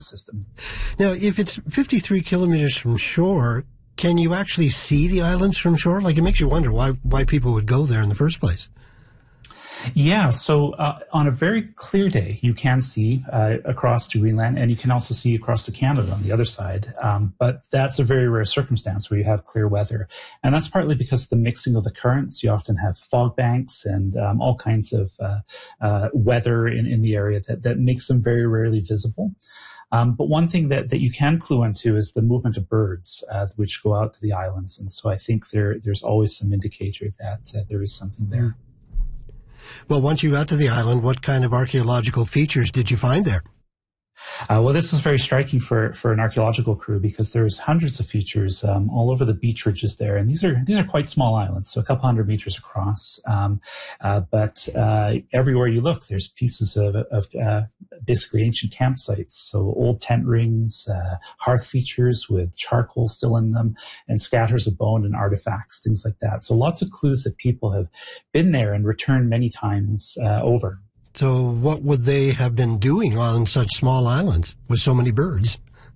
system. Now, if it's 53 kilometers from shore, can you actually see the islands from shore? Like, it makes you wonder why people would go there in the first place. Yeah, so on a very clear day, you can see across to Greenland, and you can also see across to Canada on the other side. But that's a very rare circumstance where you have clear weather. And that's partly because of the mixing of the currents. You often have fog banks and all kinds of weather in the area that makes them very rarely visible. But one thing that you can clue into is the movement of birds, which go out to the islands. And so I think there's always some indicator that there is something there. Well, once you got to the island, what kind of archaeological features did you find there? Well, this was very striking for an archaeological crew because there's hundreds of features all over the beach ridges there, and these are quite small islands, so a couple hundred meters across. But everywhere you look, there's pieces of basically ancient campsites, so old tent rings, hearth features with charcoal still in them, and scatters of bone and artifacts, things like that. So lots of clues that people have been there and returned many times over. So what would they have been doing on such small islands with so many birds?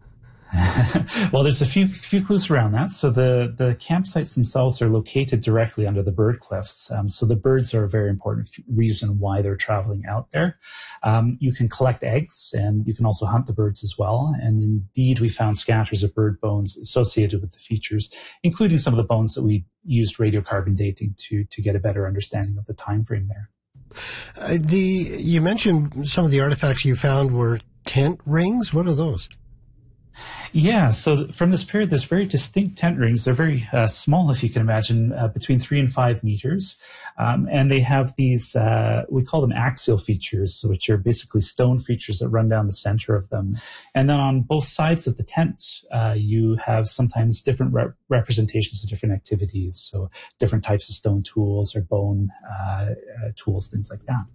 Well, there's a few clues around that. So the campsites themselves are located directly under the bird cliffs. So the birds are a very important reason why they're traveling out there. You can collect eggs, and you can also hunt the birds as well. And indeed, we found scatters of bird bones associated with the features, including some of the bones that we used radiocarbon dating to get a better understanding of the time frame there. You mentioned some of the artifacts you found were tent rings. What are those? Yeah, so from this period, there's very distinct tent rings. They're very small, if you can imagine, between 3 and 5 meters. And they have these, we call them axial features, which are basically stone features that run down the center of them. And then on both sides of the tent, you have sometimes different representations of different activities. So different types of stone tools or bone tools, things like that.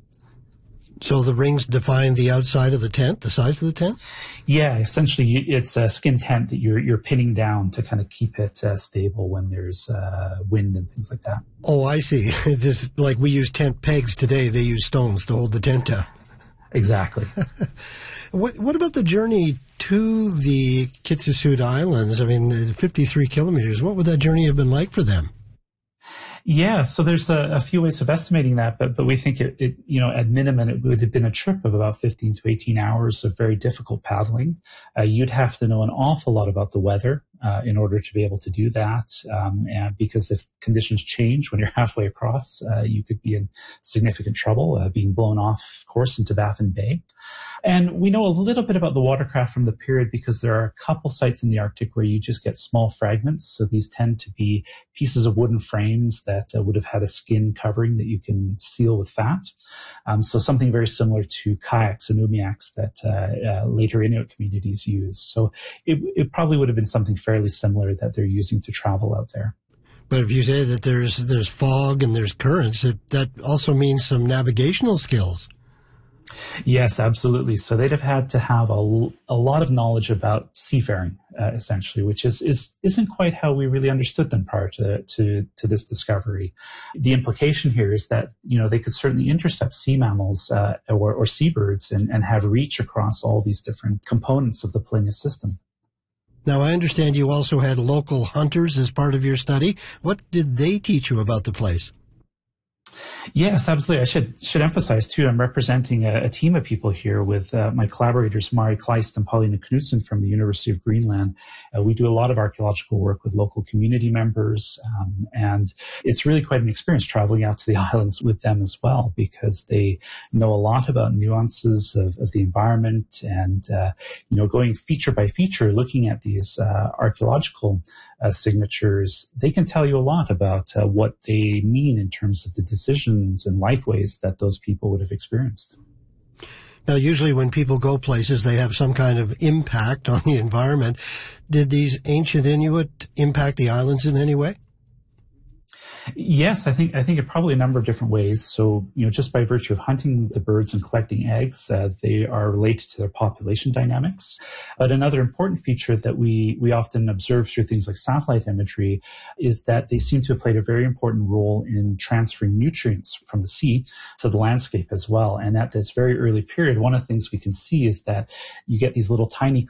So the rings define the outside of the tent, the size of the tent? Yeah, essentially it's a skin tent that you're pinning down to kind of keep it stable when there's wind and things like that. Oh, I see. This, like we use tent pegs today, they use stones to hold the tent down. Exactly. What about the journey to the Kitsisut Islands? I mean, 53 kilometers. What would that journey have been like for them? Yeah, so there's a few ways of estimating that, but we think it at minimum it would have been a trip of about 15 to 18 hours of very difficult paddling. You'd have to know an awful lot about the weather in order to be able to do that, and because if conditions change when you're halfway across, you could be in significant trouble, being blown off course into Baffin Bay. And we know a little bit about the watercraft from the period because there are a couple sites in the Arctic where you just get small fragments. So these tend to be pieces of wooden frames that would have had a skin covering that you can seal with fat. So something very similar to kayaks and umiaks that later Inuit communities use. So it probably would have been something fairly similar that they're using to travel out there. But if you say that there's fog and there's currents, that also means some navigational skills. Yes, absolutely. So they'd have had to have a lot of knowledge about seafaring, essentially, which isn't quite how we really understood them prior to this discovery. The implication here is that, they could certainly intercept sea mammals or seabirds and have reach across all these different components of the Polynya system. Now, I understand you also had local hunters as part of your study. What did they teach you about the place? Yes, absolutely. I should emphasize, too, I'm representing a team of people here with my collaborators, Mari Kleist and Paulina Knudsen from the University of Greenland. We do a lot of archaeological work with local community members, and it's really quite an experience traveling out to the islands with them as well, because they know a lot about nuances of the environment and, going feature by feature, looking at these archaeological signatures. They can tell you a lot about what they mean in terms of the decisions and lifeways that those people would have experienced. Now, usually when people go places, they have some kind of impact on the environment. Did these ancient Inuit impact the islands in any way? Yes, I think probably a number of different ways. So, just by virtue of hunting the birds and collecting eggs, they are related to their population dynamics. But another important feature that we often observe through things like satellite imagery is that they seem to have played a very important role in transferring nutrients from the sea to the landscape as well. And at this very early period, one of the things we can see is that you get these little tiny